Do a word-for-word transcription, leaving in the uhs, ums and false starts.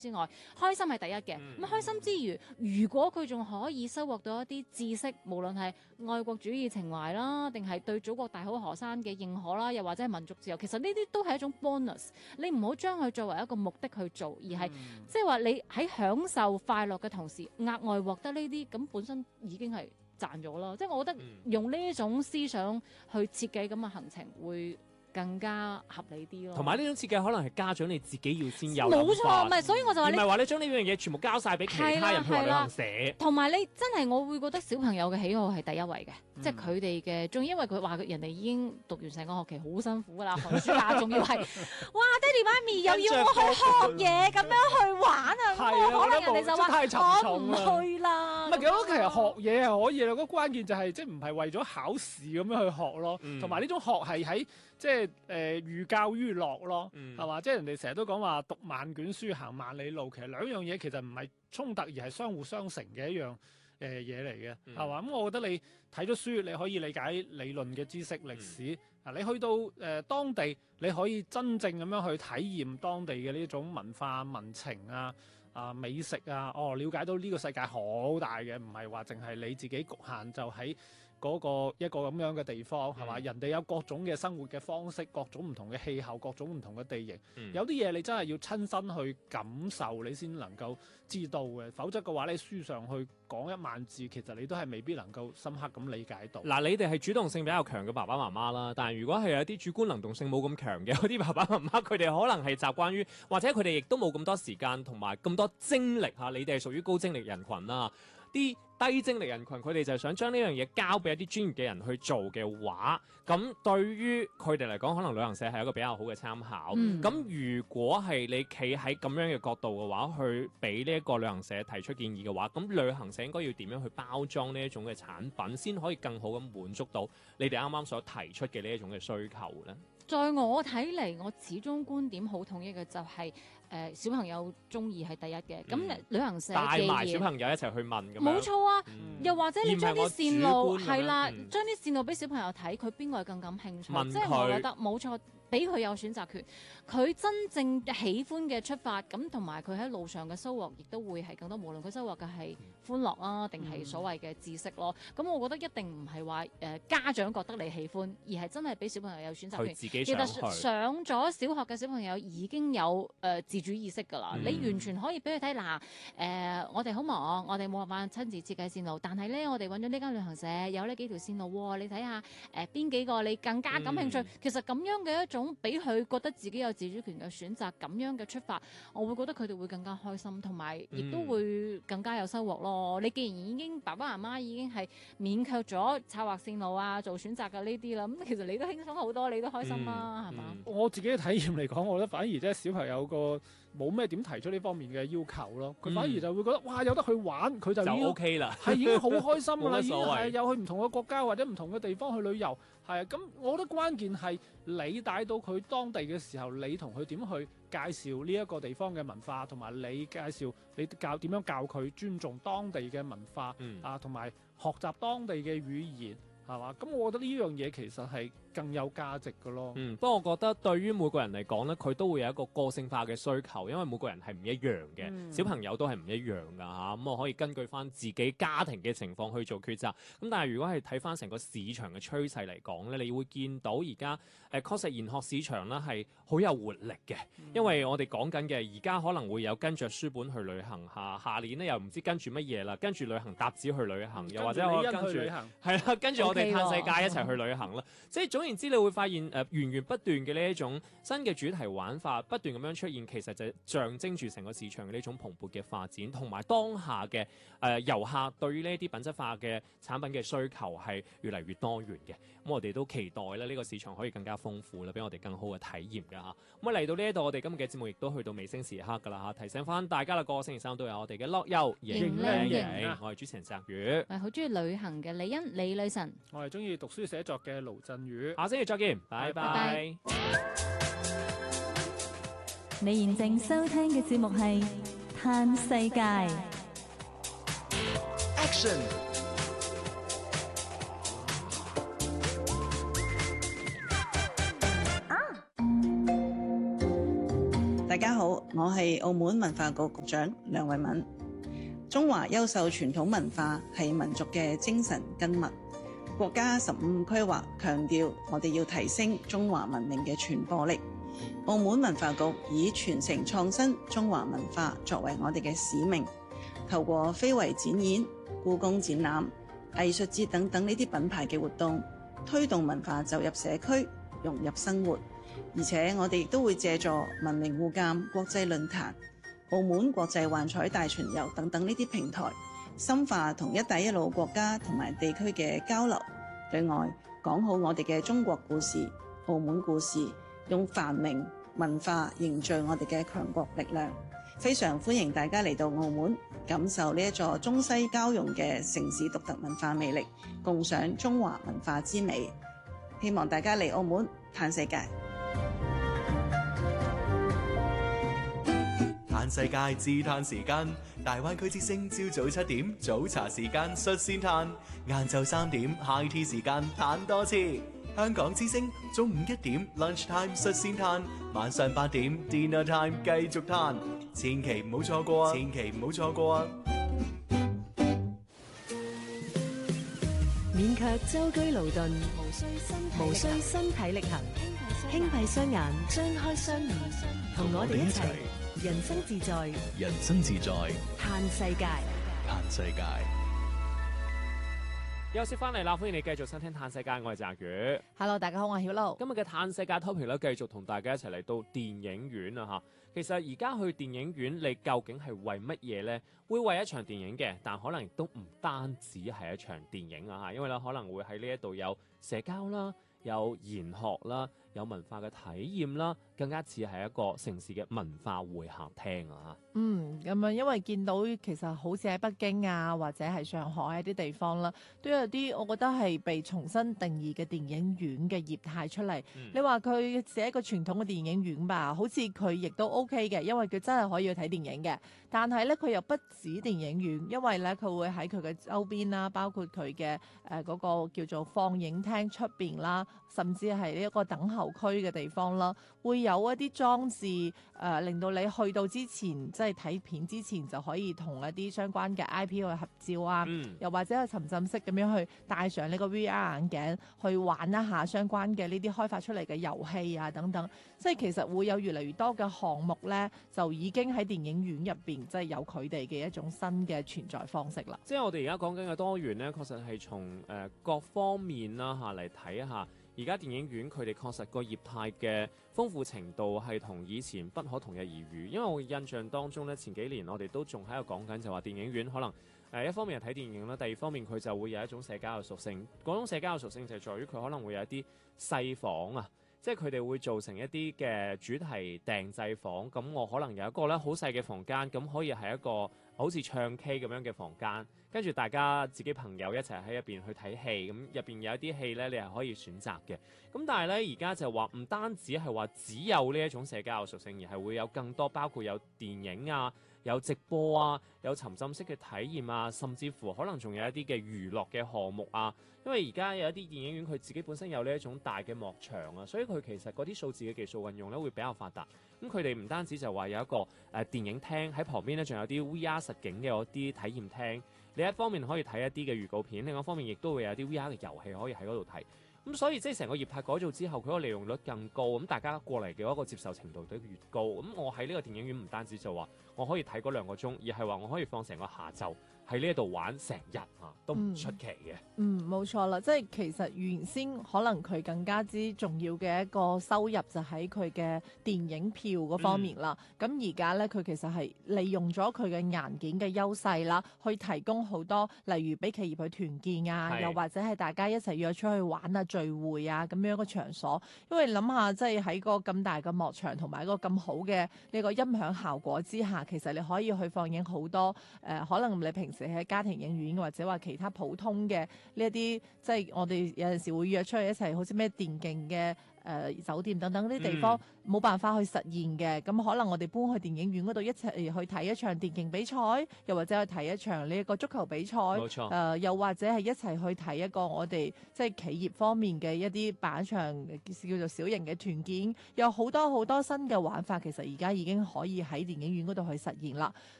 之外，開心係第一嘅。咁、嗯、開心之餘，如果佢仲可以收穫到一啲知識，無論係愛國主義情懷啦，定係對祖國大好河山嘅認可啦，又或者係民族自由，其實呢啲都係一種 bonus。你唔好將佢作為一個目的去做，而係即係話你喺享受快樂嘅同時，額外獲得呢啲，咁本身已經係賺咗啦。即係我覺得用呢一種思想去設計咁嘅行程會更加合理啲咯， 同埋呢種設計可能係家長你自己要先有， 冇錯，唔係，所以我就話你唔係話你將呢樣嘢全部交晒俾其他人去旅行社， 同埋你真係我會覺得小朋友嘅喜好係第一位嘅，嗯、即係佢哋嘅，仲因為佢話人哋已經讀完成個學期好辛苦噶啦，寒暑假仲要係，哇，爹哋媽咪又要我去學嘢咁樣去玩啊，可能人哋就話我唔去啦。 唔係，咁其實學嘢係可以啦，個關鍵就係即係唔係為咗考試咁樣去學咯，同埋呢種學係喺即係。誒寓教於樂咯，係嘛、嗯？即係人哋成日都講話讀萬卷書行萬里路，其實兩樣嘢其實唔係衝突，而係相互相成嘅一樣誒嘢嚟嘅，係嘛、嗯？咁我覺得你睇咗書，你可以理解理論嘅知識、歷史啊。嗯、你去到誒、呃、當地，你可以真正咁樣去體驗當地嘅呢種文化、民情啊、啊美食啊。哦，了解到呢個世界好大嘅，唔係話淨係你自己局限就喺嗰個一個咁樣嘅地方，係嘛？嗯、人哋有各種嘅生活嘅方式，各種唔同嘅氣候，各種唔同嘅地形。嗯、有啲嘢你真係要親身去感受，你先能夠知道嘅。否則嘅話，你書上去講一萬字，其實你都係未必能夠深刻咁理解到。 嗱，你哋係主動性比較強嘅爸爸媽媽啦，但係如果係有啲主觀能動性冇咁強嘅嗰啲爸爸媽媽，佢哋可能係習慣於，或者佢哋亦都冇咁多時間同埋咁多精力嚇。你哋係屬於高精力人群啦。啲低精力人群，佢哋就想將呢樣嘢交俾一啲專業嘅人去做嘅話，咁對於佢哋嚟講，可能旅行社係一個比較好嘅參考。咁、嗯、如果係你企喺咁樣嘅角度嘅話，去俾呢一個旅行社提出建議嘅話，咁旅行社應該要點樣去包裝呢一種嘅產品，先可以更好咁滿足到你哋啱啱所提出嘅呢一種嘅需求呢？ 在我睇嚟，我始終觀點好統一嘅就係、是、誒、呃、小朋友中意係第一嘅。咁、嗯、旅行社帶埋小朋友一齊去問咁樣， 冇錯啊。嗯、又或者你將啲線路係啦， 嗯、 將啲線路俾小朋友睇，佢邊個係更感興趣？ 問即係我覺得冇錯，俾佢有選擇權。佢真正喜歡嘅出發，咁同埋佢喺路上嘅收穫，亦都會係更多。無論佢收穫嘅係歡樂啊，定係所謂嘅知識咯。咁、嗯、我覺得一定唔係話誒家長覺得你喜歡，而係真係俾小朋友有選擇權。 自己其實上咗小學嘅小朋友已經有誒、呃、自主意識㗎啦，嗯、你完全可以俾佢睇嗱誒，我哋好忙，我哋冇辦法親自設計線路，但係咧我哋揾咗呢間旅行社有呢幾條線路喎，你睇下誒邊幾個你更加感興趣。嗯、其實咁樣嘅一種俾佢覺得自己有自主權嘅選擇，咁樣嘅出發，我會覺得佢哋會更加開心，同埋亦都會更加有收穫咯。嗯、你既然已經爸爸媽媽已經係勉強咗策劃線路啊，做選擇嘅呢啲啦，咁其實你都輕鬆好多，你都開心啦，係嘛、嗯？ 我自己嘅體驗嚟講，我覺得反而即係小朋友個冇咩點提出呢方面嘅要求咯，佢反而就會覺得、嗯、哇有得去玩，佢就已經就 OK 啦， 係已經好開心㗎啦，已經係有有去唔同嘅國家或者唔同嘅地方去旅遊，係啊，咁我覺得關鍵係你帶到佢當地嘅時候，你同佢點去介紹呢一個地方嘅文化，同埋你介紹你教點樣教佢尊重當地嘅文化、嗯、啊，同埋學習當地嘅語言。係嘛？咁我覺得呢樣嘢其實係更有價值嘅咯。 嗯，不過我覺得對於每個人嚟講咧，佢都會有一個個性化嘅需求，因為每個人係唔一樣嘅，嗯、小朋友都係唔一樣噶嚇。咁、啊、我可以根據翻自己家庭嘅情況去做抉擇。咁但係如果係睇翻成個市場嘅趨勢嚟講咧，你會見到而家誒確實研學市場咧係好有活力嘅，嗯、因為我哋講緊嘅而家可能會有跟著書本去旅行下，下年咧又唔知跟住乜嘢啦，跟住旅行搭子去旅行，又或者我跟住係啦，跟住我哋嘆世界一齊去旅行啦。即係總言之，你會發現誒、呃、源源不斷嘅呢一種新嘅主題玩法不斷咁樣出現，其實就象徵住成個市場嘅呢種蓬勃嘅發展，同埋當下嘅誒遊客對於呢啲品質化嘅產品嘅需求係越嚟越多元嘅。咁我哋都期待咧呢個市場可以更加豐富啦，俾我哋更好嘅體驗㗎嚇。咁啊嚟到呢一度，我哋今日嘅節目亦都去到尾聲時刻㗎啦嚇。提醒翻大家啦，個星期三都有我哋嘅樂遊型靚型，我係主持人澤宇， 我係好中意旅行嘅李欣李女神， 我係中意讀書寫作嘅盧振宇。 下星期再見，拜拜。拜拜。 你現正收聽嘅節目係《嘆世界》。 Action！ 大家好，我係澳門文化局局長梁慧敏。中華優秀傳統文化係民族嘅精神根脈。國家十五規劃強調，我哋要提升中華文明嘅傳播力。澳門文化局以傳承創新中華文化作為我哋嘅使命，透過非遺展演、故宮展覽、藝術節等等呢啲品牌嘅活動，推動文化走入社區，融入生活。而且我哋亦都會借助文明互鑑國際論壇、澳門國際幻彩大巡遊等等呢啲平台，深化同一帶一路國家同埋地區嘅交流。對外講好我哋嘅中國故事、澳門故事，用繁榮文化凝聚我哋嘅強國力量。非常歡迎大家嚟到澳門，感受呢一座中西交融嘅城市獨特文化魅力，共賞中華文化之美。希望大家嚟澳門嘆世界。 嘆世界自嘆時間，大灣區之聲朝早七點早茶時間率先嘆，晏晝三點 high tea 時間嘆多次。香港之聲中午一點 lunch time 率先嘆，晚上八點 dinner time 繼續嘆，千祈唔好錯過啊！千祈唔好錯過啊！ 免卻舟車勞頓，無需身體力行，輕閉雙眼，張開雙耳，同我哋一齊人生自在， 人生自在， 嘆世界， 嘆世界。 休息翻嚟啦，歡迎你繼續收聽《嘆世界》，我係澤宇。 Hello， 大家好，我係曉露。 今日嘅《嘆世界》topic 咧，繼續同大家一齊嚟到電影院啊嚇。其實而家去電影院，你究竟係為乜嘢呢？會為一場電影嘅，但可能亦都唔單止係一場電影啊嚇，因為咧可能會喺呢一度有社交啦，有研學啦，有文化嘅體驗啦，更加似係一個城市嘅文化會客廳啊！ 嗯，咁啊，因為見到其實好似喺北京啊，或者係上海一啲地方啦，都有啲我覺得係被重新定義嘅電影院嘅業態出嚟。嗯、你話佢係一個傳統嘅電影院吧，好似佢亦都 OK 嘅，因為佢真係可以去睇電影嘅。但係咧，佢又不止電影院，因為咧佢會喺佢嘅周邊啦，包括佢嘅誒嗰個叫做放映廳出邊啦，甚至係呢一個等候區嘅地方啦，會有一啲裝置誒、呃，令到你去到之前，即係睇片之前就可以同一啲相關嘅 I P 去合照啊，嗯、又或者去沉浸式咁樣去戴上呢個 V R 眼鏡去玩一下相關嘅呢啲開發出嚟嘅遊戲啊等等，即係其實會有越嚟越多嘅項目咧，就已經喺電影院入邊即係有佢哋嘅一種新嘅存在方式啦。 即係我哋而家講緊嘅多元咧，確實係從誒、呃、各方面啦嚇嚟睇下。而家電影院佢哋確實個業態嘅豐富程度係同以前不可同日而語，因為我印象當中咧，前幾年我哋都仲喺度講緊就話電影院可能誒、呃、一方面係睇電影啦，第二方面佢就會有一種社交嘅屬性。嗰種社交嘅屬性就係在於佢可能會有一啲細房啊，即係佢哋會做成一啲嘅主題訂製房。咁我可能有一個咧好細嘅房間，咁可以係一個好似唱 K 咁樣嘅房間。跟住大家自己朋友一齊喺入邊去睇戲，咁入邊有一啲戲咧，你係可以選擇嘅。咁但係咧，而家就話唔單止係話只有呢一種社交嘅屬性，而係會有更多，包括有電影啊、有直播啊、有沉浸式嘅體驗啊，甚至乎可能仲有一啲嘅娛樂嘅項目啊。因為而家有一啲電影院佢自己本身有呢一種大嘅幕牆啊，所以佢其實嗰啲數字嘅技術運用咧會比較發達。咁佢哋唔單止就話有一個誒、呃、電影廳喺旁邊咧，仲有啲 V R 實景嘅嗰啲體驗廳。另一方面可以睇一啲嘅預告片，另一方面亦都會有啲 V R 嘅遊戲可以喺嗰度睇。咁所以即係成個業態改造之後，佢個利用率更高，咁大家過嚟嘅一個接受程度都越高。咁我喺呢個電影院唔單止就話我可以睇嗰兩個鐘，而係話我可以放成個下晝喺呢一度玩成日啊，都唔出奇嘅。 嗯，冇錯啦，即係其實原先可能佢更加之重要嘅一個收入就喺佢嘅電影票嗰方面啦。咁而家咧，佢其實係利用咗佢嘅硬件嘅優勢啦，去提供好多例如俾企業去團建啊，是又或者係大家一齊約出去玩啊、聚會啊咁樣一個場所。因為諗下，即係喺個咁大嘅幕牆同埋一個咁好嘅呢個音響效果之下，其實你可以去放映好多誒、呃，可能你平時喺家庭影院或者話其他普通嘅呢一啲，即係我哋有陣時會約出去一齊，好似咩電競嘅呃、酒店等等呢啲地方冇、嗯、辦法去實現嘅，咁可能我哋搬去電影院嗰度一齊去睇一場電競比賽，又或者去睇一場呢一個足球比賽， 冇錯， 誒又或者係一齊去睇一個我哋即係企業方面嘅一啲辦一場叫做小型嘅團建，有好多好多新嘅玩法，其實而家已經可以喺電影院嗰度去實現啦。